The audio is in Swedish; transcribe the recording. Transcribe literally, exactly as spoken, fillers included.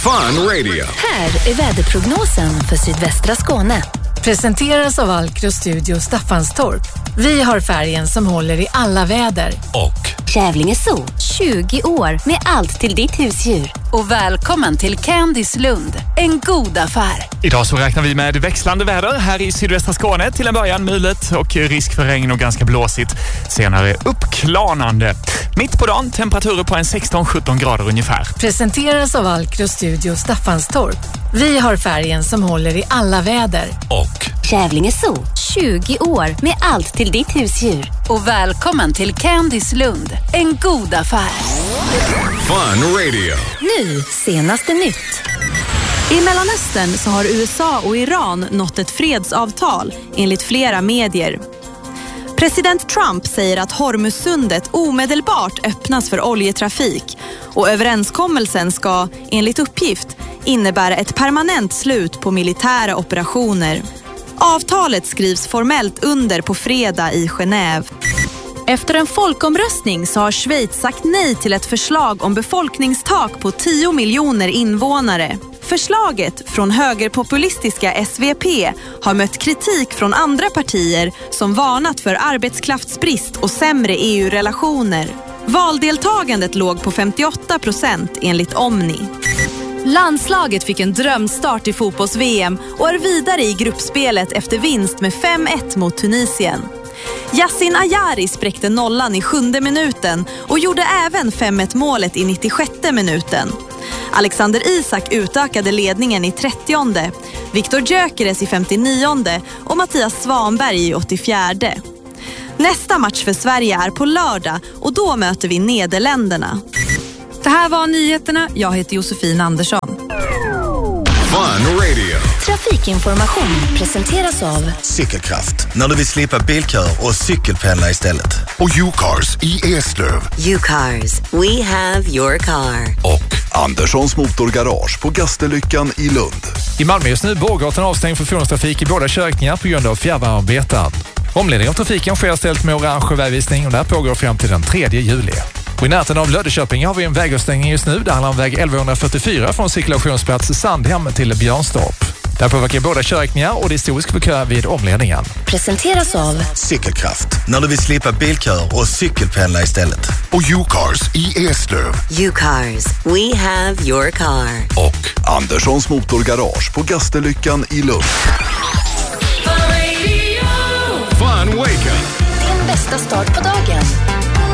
Fun Radio. Här är väderprognosen för sydvästra Skåne. Presenteras av Alkro Studio Staffanstorp. Vi har färgen som håller i alla väder. Och Kävlinge Zoo, tjugo år med allt till ditt husdjur. Och välkommen till Candice Lund, en god affär. Idag så räknar vi med växlande väder här i sydvästra Skåne. Till en början mulet och risk för regn och ganska blåsigt. Senare uppklarnande. Mitt på dagen temperaturer på en sexton sjutton grader ungefär. Presenteras av Alkro Studio Staffanstorp. Vi har färgen som håller i alla väder. Och Kävlinge Zoo, tjugo år med allt till ditt husdjur. Och välkommen till Candice Lund, en god affär. Fun Radio. Nu, senaste nytt. I Mellanöstern så har U S A och Iran nått ett fredsavtal, enligt flera medier. President Trump säger att Hormuzsundet omedelbart öppnas för oljetrafik och överenskommelsen ska, enligt uppgift, innebära ett permanent slut på militära operationer. Avtalet skrivs formellt under på fredag i Genève. Efter en folkomröstning så har Schweiz sagt nej till ett förslag om befolkningstak på tio miljoner invånare. Förslaget från högerpopulistiska S V P har mött kritik från andra partier som varnat för arbetskraftsbrist och sämre E U-relationer. Valdeltagandet låg på femtioåtta procent enligt Omni. Landslaget fick en drömstart i fotbolls-V M och är vidare i gruppspelet efter vinst med fem ett mot Tunisien. Yassin Ayari spräckte nollan i sjunde minuten och gjorde även fem ett målet i nittiosjätte minuten. Alexander Isak utökade ledningen i trettionde, Viktor Gyökeres i femtionionde och Mattias Svanberg i åttiofjärde. Nästa match för Sverige är på lördag och då möter vi Nederländerna. Det här var nyheterna. Jag heter Josefin Andersson. Fun Radio. Trafikinformation presenteras av Cykelkraft, när du vill slippa bilkör och cykelpendla istället. Och U-Cars i Eslöv. U-Cars, we have your car. Och Anderssons Motorgarage på Gasterlyckan i Lund. I Malmö just nu Bågatan avstängd för fordonstrafik i båda körkningar på grund av fjärrvärmearbeten. Omledning av trafiken sker ställt med orange vägvisning och där pågår fram till den tredje juli. Och i närheten av Löddeköping har vi en vägavstängning just nu. Det handlar om väg elvahundrafyrtiofyra från cirkulationsplats Sandhem till Björnstorp. Där påverkar båda körriktningar och det är historisk för kö vid omledningen. Presenteras av Cykelkraft, när du vill slippa bilkör och cykelpendla istället. Och U-Cars i Eslöv. U-Cars, we have your car. Och Anderssons Motorgarage på Gasterlyckan i Lund. Fun Waker. din bästa start på dagen.